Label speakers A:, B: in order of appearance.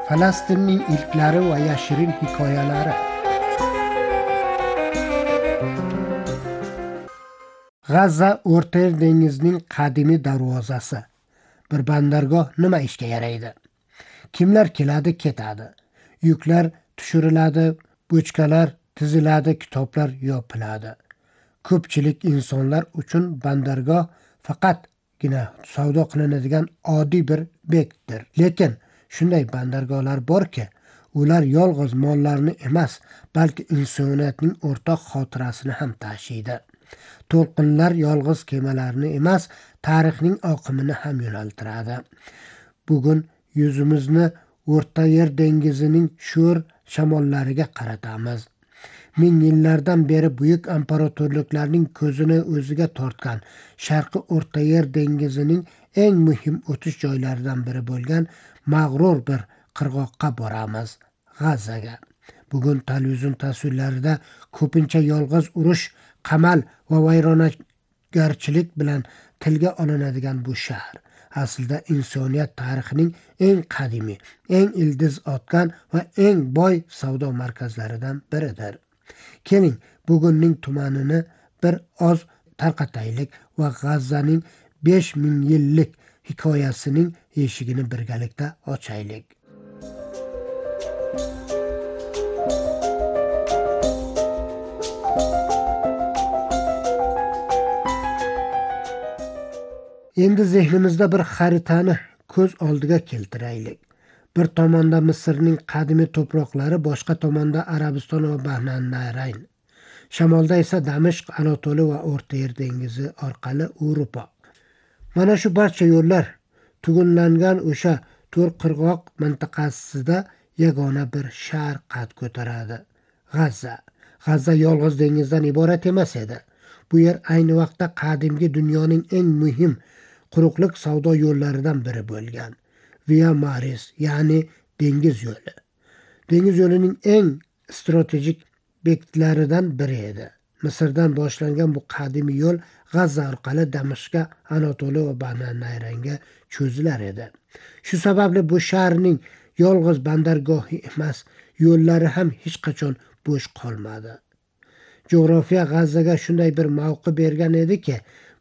A: Falastinning ilklari va yashirin hikoyalari. G'azza O'rta Yer dengizining qadimiy darvozasi. Bir bandargoh nima ishga yaraydi? Kimlar keladi, ketadi? Yuklar tushiriladi, bochkalar tiziladi, kitoblar yopiladi. Ko'pchilik insonlar uchun bandargoh faqatgina savdo qilinadigan oddiy bir bektdir. Lekin shunday bandargohlar borki, ular yolg'iz mollarni emas, balki insoniyatning o'rtoq xotirasini ham tashiydi. To'lqinlar yolg'iz kemalarni emas, tarixning oqimini ham yo'naltiradi. Bugun yuzimizni O'rta Yer dengizining sho'r shamollariga qaratamiz. Ming yillardan beri buyuk imperatorliklarning ko'zini o'ziga tortgan Sharqi O'rta Yer dengizining eng muhim o'tish joylaridan biri bo'lgan mag'rur bir qirg'oqqa boramiz, G'azzaga. Bugun televizion tasvirlarida ko'pincha yolg'iz urush, qamal va vayronagarchilik bilan tilga olinadigan bu shahar aslida insoniyat tarixining eng qadimiy, eng ildiz otgan va eng boy savdo markazlaridan biridir. Keling, bugunning tumanini bir oz tarqataylik va G'azzaning 5000 yillik hikoyasining eshigini birgalikda ochaylik. Endi zehnimizda bir xaritani ko'z oldiga keltiraylik. Bir tomonda Misrning qadimiy to'proqlari, boshqa tomonda Arabiston va Bahrayn. Shamolda esa Damashq, Anatoliya va O'rta Yer dengizi orqali Yevropa. Mana shu barcha yo'llar tugunlangan o'sha to'rt qirg'oq mintaqasida yagona bir shahar qad ko'taradi. G'azza. G'azza yolg'iz dengizdan iborat emas edi. Bu yer ayni vaqtda qadimgi dunyoning eng muhim quruqlik savdo yo'llaridan biri bo'lgan. Via Maris, ya'ni dengiz yo'li. Dengiz yo'lining eng strategik bektlaridan biri edi. Misrdan boshlangan bu qadimiy yo'l G'azza orqali Damashqqa, Anatoliya va Bahraynga cho'zilar edi. Shu sababli bu shaharning yolg'iz bandargohi emas, yo'llari ham hech qachon bo'sh qolmadi. Jo'g'rofiya G'azzaga shunday bir mavqe bergan ediki,